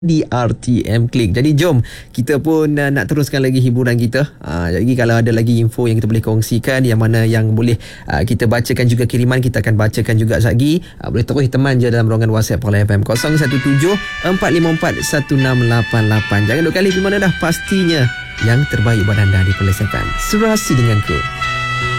di RTM Klik. Jadi jom kita pun nak teruskan lagi hiburan kita. Jadi kalau ada lagi info yang kita boleh kongsikan, yang mana yang boleh kita bacakan juga kiriman, kita akan bacakan juga lagi. Boleh terus teman je dalam ruangan WhatsApp Pola FM 0174541688. Jangan duk kali di mana dah, pastinya yang terbaik buat anda diperlesakan. Serasi denganku.